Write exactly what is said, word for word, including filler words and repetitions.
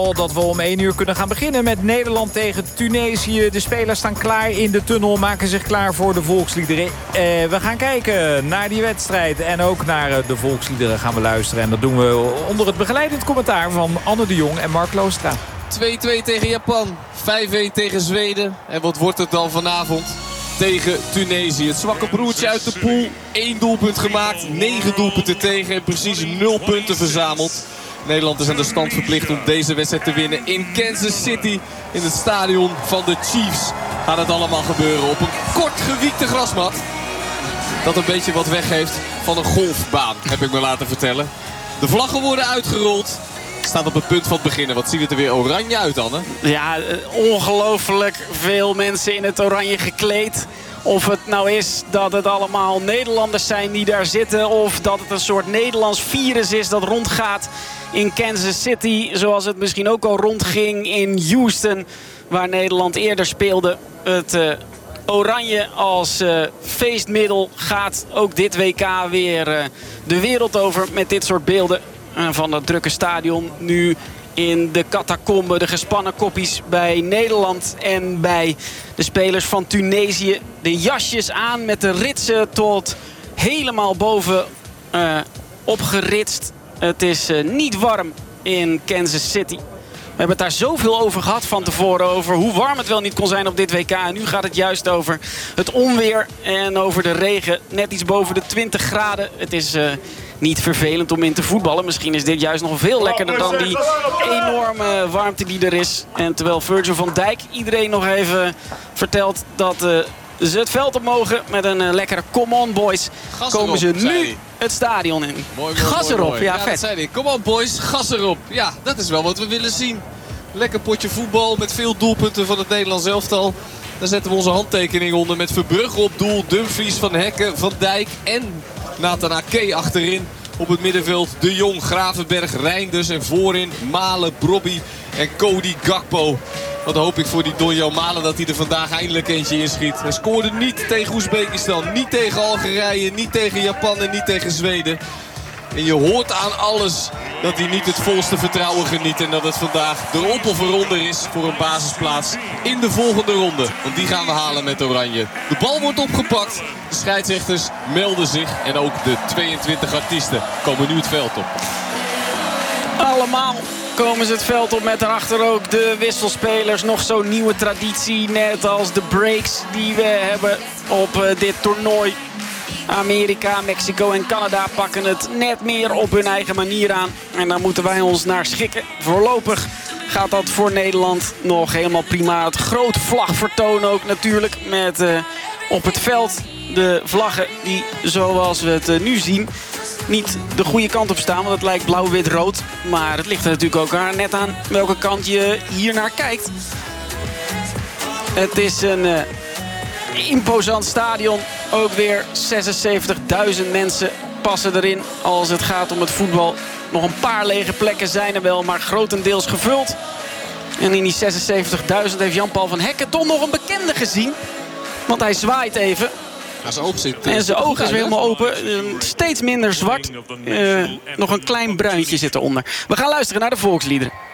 Dat we om één uur kunnen gaan beginnen met Nederland tegen Tunesië. De spelers staan klaar in de tunnel, maken zich klaar voor de volksliederen. Eh, we gaan kijken naar die wedstrijd en ook naar uh, de volksliederen gaan we luisteren. En dat doen we onder het begeleidend commentaar van Anne de Jong en Mark Loostra. twee-twee tegen Japan, vijf-een tegen Zweden. En wat wordt het dan vanavond tegen Tunesië? Het zwakke broertje uit de pool. één doelpunt gemaakt, negen doelpunten tegen en precies nul punten verzameld. Nederland is aan de stand verplicht om deze wedstrijd te winnen in Kansas City. In het stadion van de Chiefs gaat het allemaal gebeuren op een kort gewiekte grasmat. Dat een beetje wat weggeeft van een golfbaan, heb ik me laten vertellen. De vlaggen worden uitgerold. Staat op het punt van het beginnen. Wat ziet het er weer oranje uit, Anne? Ja, ongelooflijk veel mensen in het oranje gekleed. Of het nou is dat het allemaal Nederlanders zijn die daar zitten. Of dat het een soort Nederlands virus is dat rondgaat in Kansas City. Zoals het misschien ook al rondging in Houston. Waar Nederland eerder speelde. Het uh, oranje als uh, feestmiddel gaat ook dit W K weer uh, de wereld over. Met dit soort beelden uh, van dat drukke stadion. Nu in de catacombe, de gespannen koppies bij Nederland en bij de spelers van Tunesië. De jasjes aan met de ritsen tot helemaal boven uh, opgeritst. Het is uh, niet warm in Kansas City. We hebben het daar zoveel over gehad van tevoren. Over hoe warm het wel niet kon zijn op dit W K. En nu gaat het juist over het onweer en over de regen. Net iets boven de twintig graden. Het is uh, niet vervelend om in te voetballen. Misschien is dit juist nog veel lekkerder dan die enorme warmte die er is. En terwijl Virgil van Dijk iedereen nog even vertelt dat uh, ze het veld op mogen met een uh, lekkere come on boys. Gas komen erop, ze nu het stadion in. Mooi, mooi, gas mooi, erop, mooi. ja, ja vet. Dat zei hij. Come on boys, gas erop. Ja, dat is wel wat we willen zien. Lekker potje voetbal met veel doelpunten van het Nederlands elftal. Daar zetten we onze handtekening onder met Verbrugge op doel. Dumfries, Van Hekken, Van Dijk en Nathan Ake achterin. Op het middenveld De Jong, Gravenberg, Reinders en voorin Malen, Brobby en Cody Gakpo. Wat hoop ik voor die Donjan Malen dat hij er vandaag eindelijk eentje inschiet. Hij scoorde niet tegen Oezbekistan, niet tegen Algerije, niet tegen Japan en niet tegen Zweden. En je hoort aan alles dat hij niet het volste vertrouwen geniet. En dat het vandaag erop of eronder is voor een basisplaats in de volgende ronde. Want die gaan we halen met Oranje. De bal wordt opgepakt. De scheidsrechters melden zich. En ook de tweeëntwintig artiesten komen nu het veld op. Allemaal komen ze het veld op met daarachter ook de wisselspelers. Nog zo'n nieuwe traditie, net als de breaks die we hebben op uh, dit toernooi. Amerika, Mexico en Canada pakken het net meer op hun eigen manier aan. En daar moeten wij ons naar schikken. Voorlopig gaat dat voor Nederland nog helemaal prima. Het grote vlagvertoon ook natuurlijk. Met uh, op het veld de vlaggen die, zoals we het uh, nu zien, niet de goede kant op staan. Want het lijkt blauw, wit, rood. Maar het ligt er natuurlijk ook aan, net aan welke kant je hier naar kijkt. Het is een uh, imposant stadion. Ook weer zesenzeventigduizend mensen passen erin als het gaat om het voetbal. Nog een paar lege plekken zijn er wel, maar grotendeels gevuld. En in die zesenzeventigduizend heeft Jan-Paul van Hekken toch nog een bekende gezien. Want hij zwaait even. Ja, zijn oog zit, en zijn oog is weer helemaal open. Uh, steeds minder zwart. Uh, nog een klein bruintje zit eronder. We gaan luisteren naar de volksliederen.